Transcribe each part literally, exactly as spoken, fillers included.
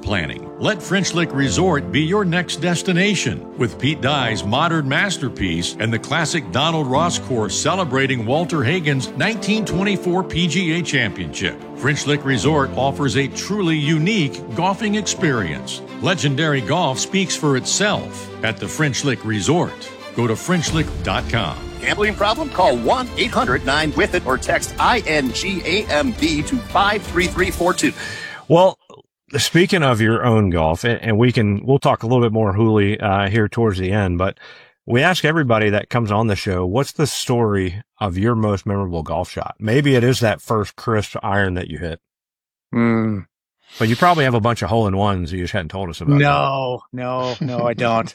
planning. Let French Lick Resort be your next destination, with Pete Dye's modern masterpiece and the classic Donald Ross course celebrating Walter Hagen's nineteen twenty-four P G A Championship. French Lick Resort offers a truly unique golfing experience. Legendary golf speaks for itself at the French Lick Resort. Go to French Lick dot com. Gambling problem? Call one eight hundred nine with it or text I N G A M B to five three three four two. Well, speaking of your own golf, and we can, we'll talk a little bit more Hooley uh, here towards the end, but we ask everybody that comes on the show, what's the story of your most memorable golf shot? Maybe it is that first crisp iron that you hit. Mm. But you probably have a bunch of hole-in-ones you just hadn't told us about. No, no, no, I don't.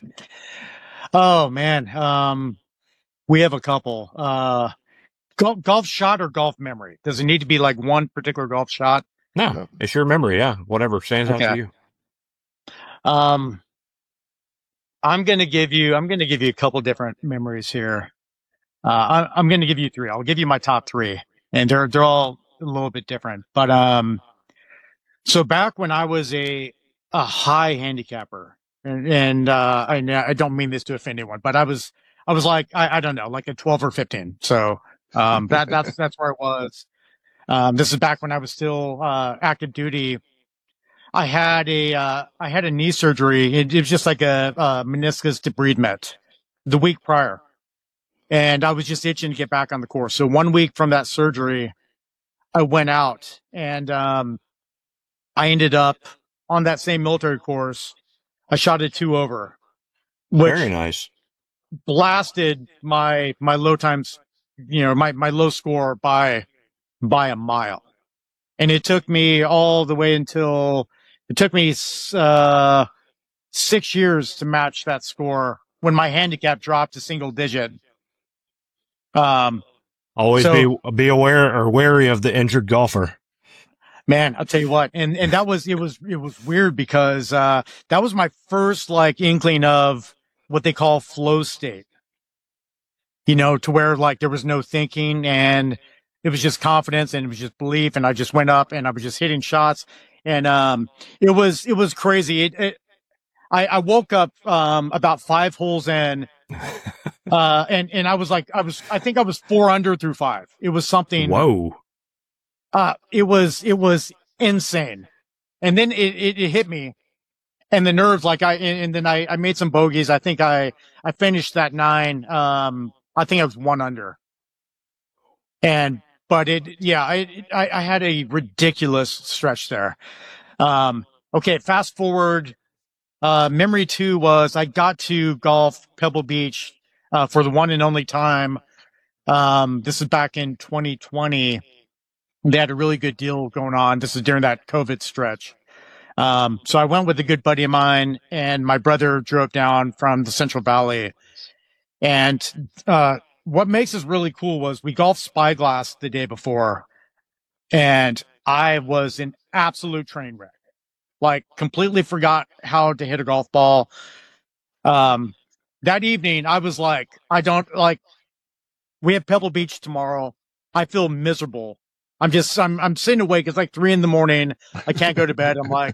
Oh, man. Um, we have a couple. Uh, golf, golf shot or golf memory? Does it need to be like one particular golf shot? No, it's your memory. Yeah. Whatever stands Okay. out to you. Um, I'm going to give you, I'm going to give you a couple different memories here. Uh, I, I'm going to give you three. I'll give you my top three, and they're, they're all a little bit different. But, um, so back when I was a, a high handicapper, and, and, uh, I, I don't mean this to offend anyone, but I was, I was like, I, I don't know, like a twelve or fifteen. So, um, that, that's, that's where it was. Um, this is back when I was still, uh, active duty. I had a, uh, I had a knee surgery. It, it was just like a, uh, meniscus debridement the week prior. And I was just itching to get back on the course. So one week from that surgery, I went out and, um, I ended up on that same military course. I shot a two over, which Very nice. blasted my, my low times, you know, my, my low score by, by a mile. And it took me all the way until it took me, uh, six years to match that score when my handicap dropped to single digit. Um, Always so, be, be aware or wary of the injured golfer. Man, I'll tell you what. And, and that was, it was, it was weird because, uh, that was my first like inkling of what they call flow state, you know, to where like there was no thinking and it was just confidence and it was just belief. And I just went up and I was just hitting shots. And, um, it was, it was crazy. It, it I, I woke up, um, about five holes in, uh, and, and I was like, I was, I think I was four under through five. It was something. Whoa. Uh, it was, it was insane. And then it, it, it hit me and the nerves, like I, and, and then I, I made some bogeys. I think I, I finished that nine. Um, I think I was one under. And, but it, yeah, I, I, I had a ridiculous stretch there. Um, okay. Fast forward. Uh, memory two was I got to golf Pebble Beach, uh, for the one and only time. Um, this is back in twenty twenty. They had a really good deal going on. This is during that COVID stretch. Um, so I went with a good buddy of mine and my brother drove down from the Central Valley. And, uh, what makes this really cool was we golfed Spyglass the day before and I was an absolute train wreck. Like completely forgot how to hit a golf ball. Um, that evening I was like, I don't like, we have Pebble Beach tomorrow. I feel miserable. I'm just, I'm, I'm sitting awake. It's like three in the morning. I can't go to bed. I'm like,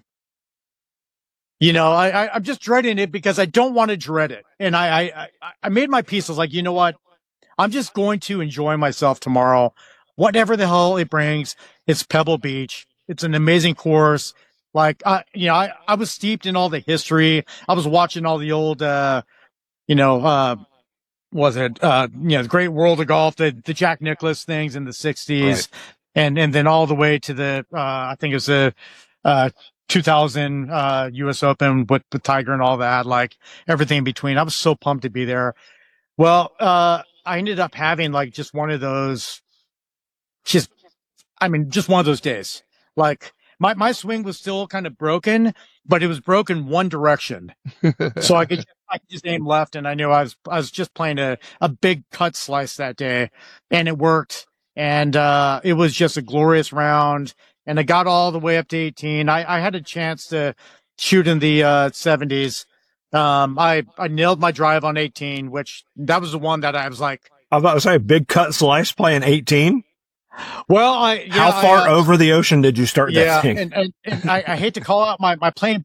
you know, I, I, I'm just dreading it because I don't want to dread it. And I, I, I, I made my peace. I was like, you know what? I'm just going to enjoy myself tomorrow. Whatever the hell it brings. It's Pebble Beach. It's an amazing course. Like, I, you know, I, I was steeped in all the history. I was watching all the old, uh, you know, uh, was it, uh, you know, the Great World of Golf, the, the Jack Nicklaus things in the sixties. Right. And, and then all the way to the, uh, I think it was the, uh, two thousand, uh, U S Open with the Tiger and all that, like everything in between. I was so pumped to be there. Well, uh, I ended up having like just one of those, just, I mean, just one of those days. Like my, my swing was still kind of broken, but it was broken one direction. So I could, I could just aim left and I knew I was, I was just playing a, a big cut slice that day and it worked. And, uh, it was just a glorious round and I got all the way up to eighteen. I, I had a chance to shoot in the, uh, seventies. Um, I, I nailed my drive on eighteen, which that was the one that I was like, I was about to say big cut slice playing eighteen. Well, I, yeah, how far I, uh, over the ocean did you start yeah, that thing? and, and, and I, I hate to call out my, my playing